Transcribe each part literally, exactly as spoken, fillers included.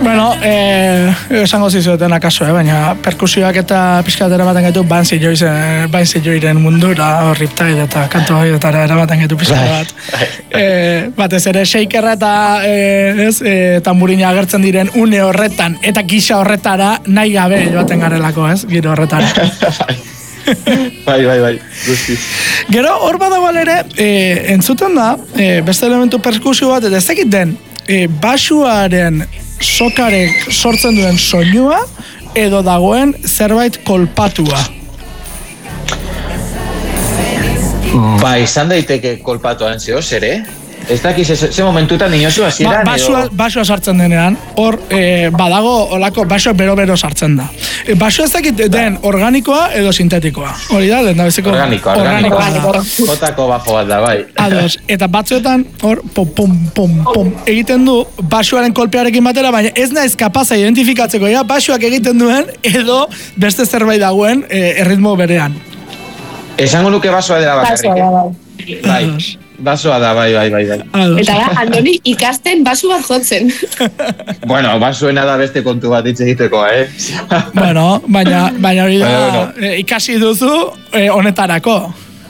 Bueno, eh, esango zizueten akaso, eh, baina perkusioak eta pixkatera baten gaitu Bansi Joycen, Bansi Joyren mundura, hor Riptide eta kantu horietara erabaten gaitu pixkatera bat. eh, batez ere, shakerra eta eh, ez, eh, tamburina agertzen diren une horretan, eta gisa horretara nahi gabe joaten garelako, ez, giro horretara. Bai, bai, bai, guztiz. Gero, hor badago ere, eh, entzuten da, eh, beste elementu perkusio bat, eta ez dakit den, eh, basuaren sokarek sortzen duen soinua edo dagoen zerbait kolpatua. Ba, izan daiteke kolpatuan zehoz ere. Ez dakiz, ze momentutan inozu hasieran ba, basua, edo... Basua sartzen denean, hor e, badago olako basua bero-bero sartzen da. E, basua ez dakit den organikoa edo sintetikoa. Hori da, lehen da beziko... Organikoa, organikoa. Jotako bajo bat da, bai. Ados, eta batzuetan, hor, pom, pom, pom, pom, egiten du basuaren kolpearekin batera, baina ez naiz kapaza identifikatzeko, ja, basuak egiten duen edo beste zerbait dagoen e, erritmo berean. Esango nuke basua dela bakarrik. Bai. Basoa da, bai, bai, bai, bai. Eta da, Andoni ikasten basu bat jotzen. Bueno, basuena da beste kontu bat hitz egiteko, eh? Bueno, baina, baina hori da, bueno, bueno. ikasi duzu eh, honetarako.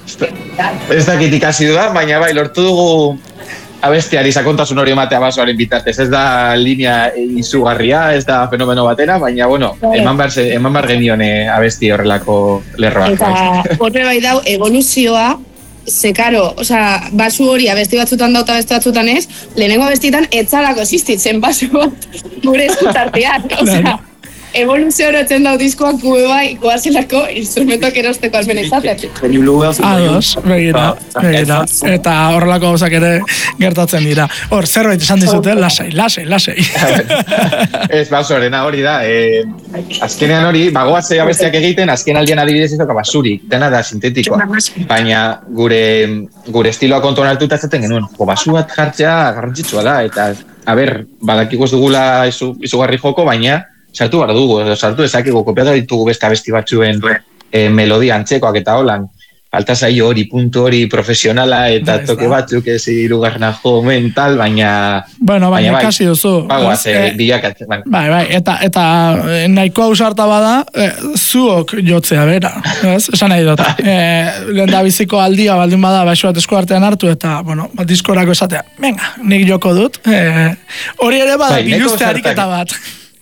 Ez dakit ikasi duda, baina bai, lortu dugu abestiari sakontasun hori ematea basoaren bitartez. Ez da linea izugarria, ez da fenomeno batena, baina, bueno, eman behar, eman behar genion abesti horrelako lerroak. Eta horre bai dau, evoluzioa, ze karo, osea, basu hori abesti batzutan dauta beste batzutan ez, lehenengo abestietan etzalako existitzen basu bat gure eskutartean, osea, evoluzio horotzen dau diskoak gube bai, goazelako instrumentoak erosteko almen izaten. Ados, begira, begira, eta horrelako gauzak ere gertatzen dira. Hor, zerbait esan dizute, lasai, lasai, lasai. Ez, basorena hori da, eh, azkenean hori, bagoatzea bestiak egiten, azken aldean adibidez ez doka basurik, dena da sintetikoa. Baina gure, gure estiloa kontuan hartuta zaten genuen, jo, basu bat jartzea garrantzitsua da, eta, a ber, badakiko ez dugula izu, izugarri joko, baina sartu behar dugu, edo sartu ezakiko kopiatu ditugu beste abesti batzuen e, melodia antzekoak eta holan. Falta zaio hori, puntu hori profesionala eta ba, toke batzuk ez irugarna jo mental, baina... Bueno, baina, baina kasi duzu. Bagoaz, eh, bilakatzen. Bai, bai, bai, eta, eta nahiko ausarta bada, eh, zuok jotzea bera, ez? Esan nahi dut. Eh, lehen da biziko aldia baldin bada, baixu bat esku artean hartu, eta, bueno, bat diskorako esatea, venga, nik joko dut. Eh, hori ere bada, bai, biluzte ariketa bat.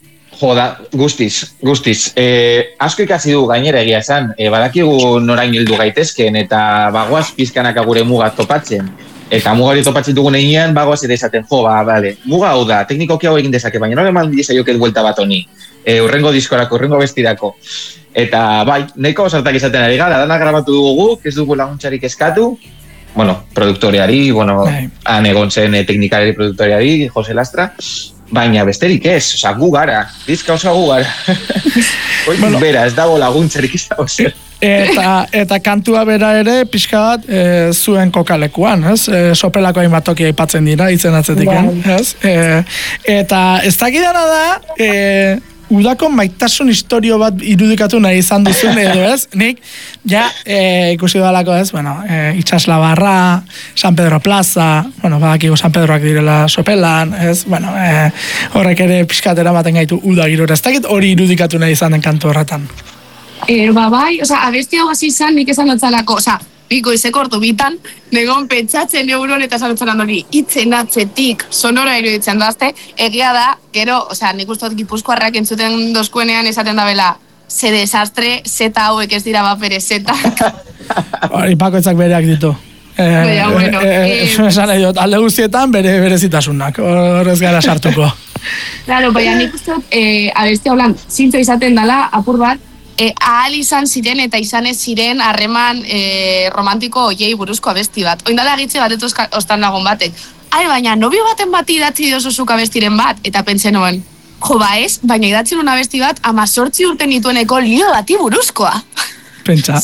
Joda, guztiz, guztiz. E, asko ikasi du gainera egia esan, e, badakigu norain heldu gaitezken, eta bagoaz pizkanaka gure muga topatzen. Eta muga hori topatzen dugun einean, bagoaz ere esaten, jo, ba, bale, muga hau da, teknikoki hau egin dezake, baina nore eman dizaioket buelta bat honi, e, urrengo diskorako, urrengo bestirako. Eta bai, nahiko osartak izaten ari gara, dana grabatu dugu, ez dugu laguntzarik eskatu, bueno, produktoreari, bueno, han egon zen e, teknikari produktoreari, Jose Lastra, baina besterik ez, oza, gu gara, dizka oso gu gara. Hoi, bueno, bera, ez dago laguntzerik izango zer. Eta, eta kantua bera ere, pixka bat, e, zuen kokalekuan, ez? E, sopelako hainbat toki aipatzen dira, izen atzetik, ez? E, eta ez dakidana da, e, udako maitasun historio bat irudikatu nahi izan duzun edo ez, nik, ja, e, ikusi dalako ez, bueno, e, Itxasla Barra, San Pedro Plaza, bueno, badakigu San Pedroak direla sopelan, ez, bueno, e, horrek ere pixkatera baten gaitu uda girora, ez dakit hori irudikatu nahi izan den kantu horretan. E, ba, bai, oza, abesti hau hasi izan nik esan lotzalako, oza, biko izekortu bitan, negon pentsatzen euron eta sanotzen handoni, itzen atzetik sonora iruditzen dazte, egia da, gero, osea, nik ustot Gipuzkoarrak entzuten dozkuenean esaten da bela, ze desastre, zeta hauek ez dira bapere zetak. Hori, bakoitzak bereak ditu. Eh, ja, bueno, eh, eh, esan nahi dut, alde guztietan bere berezitasunak, horrez gara sartuko. Claro, baina nik ustot, eh, abesti haulan, zintzo izaten dela, apur bat, E, ahal izan ziren eta izan ez ziren harreman e, romantiko oiei buruzko abesti bat. Oindala egitze bat eto ostan lagun batek. Ai, baina nobio baten bati idatzi diozuzuk abestiren bat, eta pentsen nuen, jo ba ez, baina idatzi nuen abesti bat amazortzi urten nitueneko lio bati buruzkoa. Pentsa.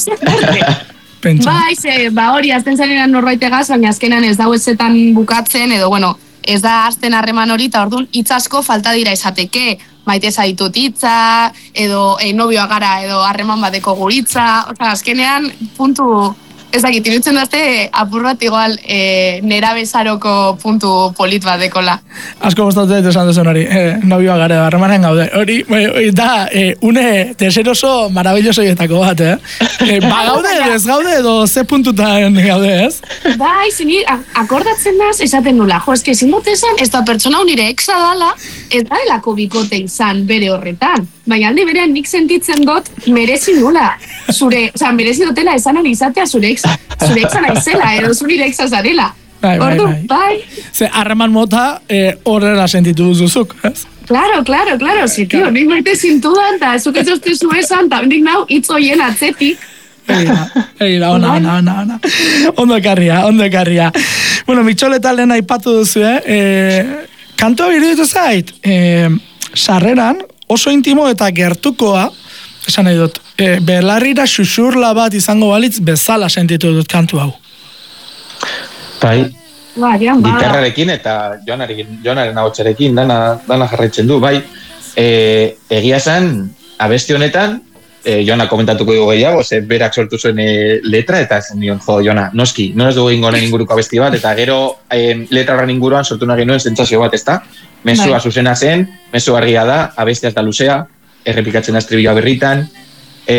Pentsa. Ba, ze, ba hori, azten zarenan norbaitegaz, baina azkenan ez dau ezetan bukatzen, edo bueno, ez da azten harreman hori, eta orduan hitz asko falta dira esateke, maite zaitut hitza, edo e, nobioa gara, edo harreman bateko guritza, oza, azkenean puntu Ez dakit, irutzen dazte apur bat igual e, nera bezaroko puntu polit bat dekola. Asko bostatzen esan duzun hori, eh, nobioa gare, harremanen gaude. Hori, bai, da, eh, une deseroso maravillosoietako bat, eh? eh ba gaude, ez gaude, edo ze puntutan gaude, ez? Bai, zini, akordatzen naz, esaten nula, jo, eske ezin dut esan, ez da pertsona unire exa dala, ez da delako bikote izan bere horretan. Baina alde berean nik sentitzen dut merezi nula. Zure, oza, merezi dutela esan hori izatea zure exa, zure exa naizela, edo zure exa zarela. Bai, bai, Ordu, bai. bai. Ze, harreman mota eh, horrela sentitu duzuzuk, ez? Claro, claro, claro, sí, tío, nik maite zintudan, eta zuk ez ozte zu esan, eta nik nau hitz hoien atzetik. Egira, egira, ona, ona, ona, ona. Ondo ekarria, ondo ekarria. Bueno, Mitxoleta lehen aipatu duzu, eh? eh kantoa iruditu zait, eh, sarreran oso intimo eta gertukoa, esan nahi dut, e, belarrira xuxurla bat izango balitz bezala sentitu dut kantu hau. Bai, Ba, gian, ba. gitarrarekin eta Jonarekin, Jonaren ahotsarekin dana, dana jarraitzen du, bai. E, egia esan, abesti honetan, e, Jona komentatuko dugu gehiago, ze berak sortu zuen e, letra, eta zen nion, jo, Jona, noski, no ez dugu ingonen inguruko abesti bat, eta gero e, letra horren inguruan sortu nahi nuen sentsazio bat, ezta? Mezua zuzena zen, mezu argia da, abestia eta luzea, errepikatzen da estribilloa berritan, e,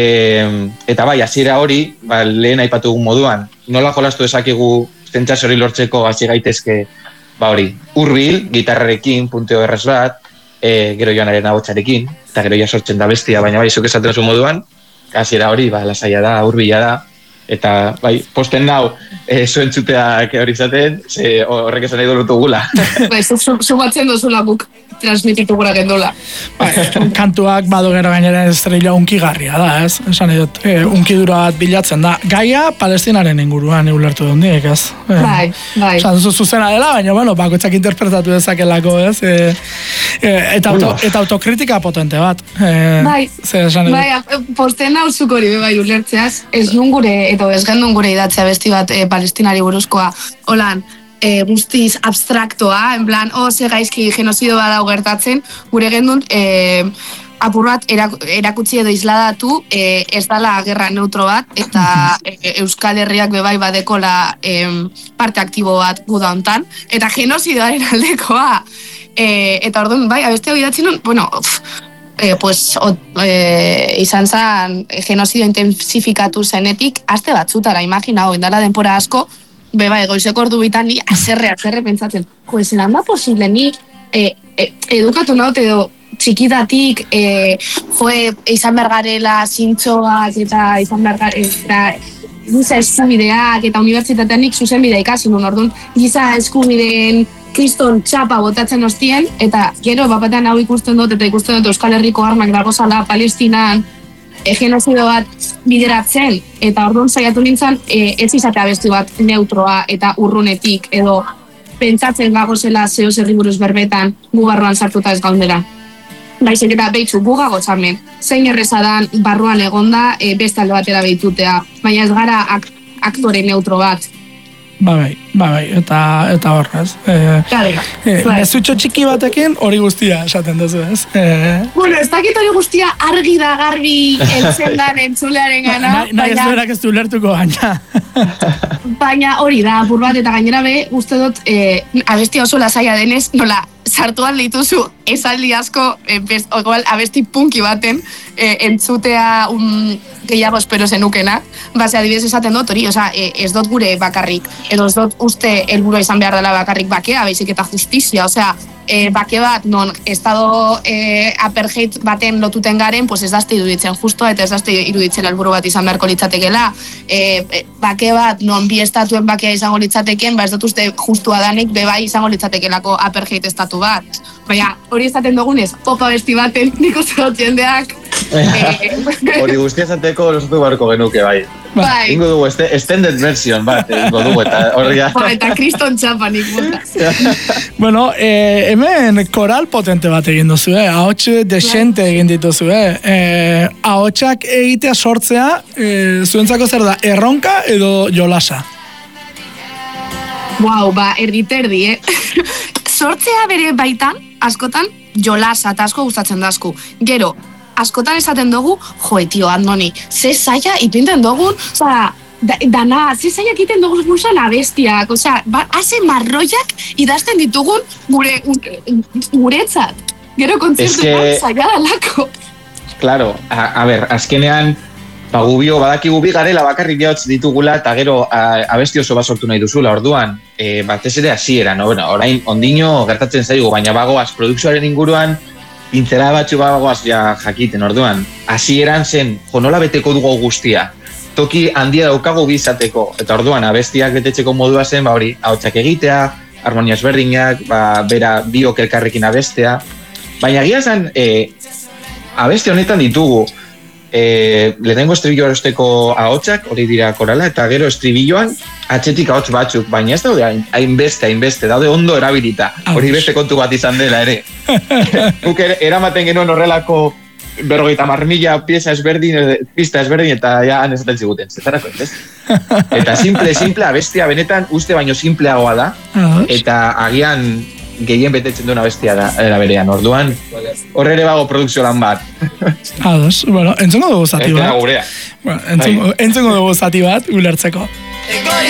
eta bai, hasiera hori, ba, lehen aipatu dugun moduan, nola jolastu ezakigu sentsazio hori lortzeko hasi gaitezke, ba hori, hurbil, gitarrarekin, punteo erraz bat, e, gero Joanaren ahotsarekin, eta gero ja sortzen da bestia, baina bai, zuk esaten zu moduan, hasiera hori, ba, lasaia da, hurbila da, eta bai, posten nau, e, zuen txuteak hori izaten, ze horrek esan nahi dolutu gula. Bai, zu batzen duzula guk transmititu gura gendola. Bai, kantuak badu gero gainera estrella unkigarria da, ez? Esan nahi dut, e, unkidura bat bilatzen da. Gaia Palestinaren inguruan ulertu dundiek, ez? E, bai, bai. Osan, duzu zuzena dela, baina, bueno, bakoitzak interpretatu dezakelako, ez? E, e, eta, auto, eta autokritika potente bat. E, bai, ze esan nahi dut. bai, posten hau zuk hori bai ulertzeaz, ez nun gure, edo ez gendun gure idatzea besti bat e, Palestinari buruzkoa, holan, E, guztiz abstraktoa, en plan, oh, ze gaizki genozido badau gertatzen, gure gendun e, apur bat erak, erakutsi edo isladatu e, ez dala gerra neutro bat, eta e, Euskal Herriak bebai badekola e, parte aktibo bat guda hontan, eta genozidoaren aldekoa. E, eta orduan, bai, abeste hau idatzen nun, bueno, uf, e, pues, ot, e, izan zen genozido intensifikatu zenetik, aste batzutara, imaginau, indala denpora asko, beba, egoizeko ordu bitan ni azerre, azerre pentsatzen. Jo, ez lan da posible, ni e, e, edukatu naut edo txikidatik e, joe, izan bergarela zintxoak eta izan bergarela giza eskubideak eta unibertsitatean nik zuzen bidea ikasi nun, orduan giza eskubideen kriston txapa botatzen ostien, eta gero bapatean hau ikusten dut eta ikusten dut Euskal Herriko armak dagozala Palestinan E, genozido bat bideratzen, eta orduan saiatu nintzen e, ez izatea besti bat neutroa eta urrunetik, edo pentsatzen gagozela zeo zerri buruz berbetan gu barruan sartuta ez gaundera. Baizik eta behitzu gu gagotzamen, zein errezadan barruan egonda e, beste alde batera behitutea, baina ez gara ak aktore neutro bat. Ba bai, ba bai, eta, eta horrez. E, e, Mezutxo txiki batekin hori guztia esaten duzu, ez? E, bueno, ez dakit hori guztia argi da garbi entzen dan entzulearen gana. Nahi baina, ez duerak ez du lertuko gaina. Baina hori da, apur bat, eta gainera be, uste dut, e, abesti oso lasaia denez, nola, sartuan dituzu esaldi asko, e, best, ogoal, abesti punki baten, e, entzutea un gehiago espero zenukena, base adibidez esaten dut, hori, oza, e, ez dut gure bakarrik, edo ez dut uste helburua izan behar dela bakarrik bakea, baizik eta justizia, osea, e, bake bat, non, estado e, apartheid baten lotuten garen, pues ez dazte iruditzen justoa, eta ez dazte iruditzen helburu bat izan beharko litzatekela, e, bake bat, non bi estatuen bakea izango litzateken, ba ez dut uste justua danik, bebai izango litzatekelako apartheid estatu bat. Baina, hori esaten dugunez, popa besti baten, nik uste dut jendeak. Hori guztia esateko losatu beharko genuke, bai. Bai. Ingo dugu, este, extended version bat, ingo dugu, eta hori ja. Ba, eta kriston txapanik botaz. Bueno, eh, hemen koral potente bat egin duzu, eh? Ahots desente egin dituzu, eh? eh ahotsak egitea sortzea, eh, zuentzako zer da, erronka edo jolasa? Wow, ba, erdi-terdi, eh? Sortzea bere baitan, askotan, jolasa eta asko gustatzen dazku. Gero, askotan esaten dugu, joe, tio, Andoni, ze zaila ipinten dugun, oza, da, dana, zezaiak iten dugu guzan abestiak, osea, ba, haze marroiak idazten ditugun gure, guretzat. Gero kontzertuan es que... zaila dalako. Claro, a, a ber, azkenean, ba, gubio, badakigu bi garela bakarrik jahotz ditugula, eta gero a, abesti oso bat sortu nahi duzula, orduan, e, batez ere hasiera, no? Bueno, orain, ondino gertatzen zaigu, baina bagoaz, produkzioaren inguruan, pintzela batzu bagoaz ja jakiten, orduan, hasieran zen, jo, nola beteko dugu guztia, toki handia daukagu bizateko, eta orduan, abestiak betetzeko modua zen, ba hori, ahotsak egitea, harmonia ezberdinak, ba, bera biok elkarrekin abestea, baina egia zen, e, abeste honetan ditugu, E, lehenengo estribillo erosteko ahotsak, hori dira korala, eta gero estribilloan atxetik ahots batzuk, baina ez daude hainbeste, hainbeste, daude ondo erabilita, hori beste kontu bat izan dela ere. Guk eramaten genuen horrelako berrogeita hamar mila pieza ezberdin, pista ezberdin, eta ja han esaten ziguten, zetarako ez? Eta simple, simple, abestia benetan uste baino simpleagoa da, eta agian gehien betetzen duena bestia da, era berean, orduan, horre ere bago produkzio lan bat. Ados, bueno, entzungo dugu zati bat. Eta gurea. Bueno, entzungo, entzungo dugu zati bat, ulertzeko.